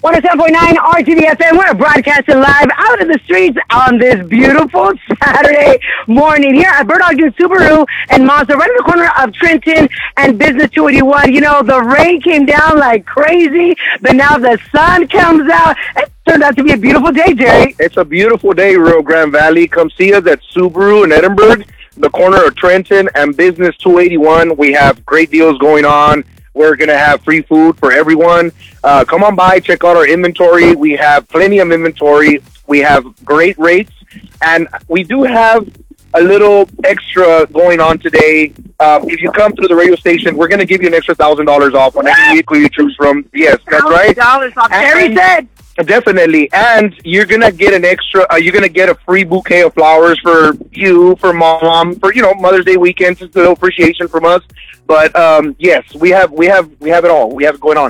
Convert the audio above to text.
107.9 RTVFM. We're broadcasting live out of the streets on this beautiful Saturday morning here at Bird Dog Dude Subaru and Mazda, right in the corner of Trenton and Business 281. You know, the rain came down like crazy, but now the sun comes out. It turned out to be a beautiful day, Jerry. It's a beautiful day, Rio Grande Valley. Come see us at Subaru in Edinburgh, the corner of Trenton and Business 281. We have great deals going on. We're going to have free food for everyone. Come on by, check out our inventory. We have plenty of inventory. We have great rates. And we do have a little extra going on today. If you come through the radio station, we're going to give you an extra $1,000 off on any vehicle you choose from. Yes, that's right. $1,000 off. Jerry said. Definitely. And you're going to get an extra, you're going to get a free bouquet of flowers for you, for mom, for, you know, Mother's Day weekend. Just a little appreciation from us. But, yes, we have it all. We have it going on.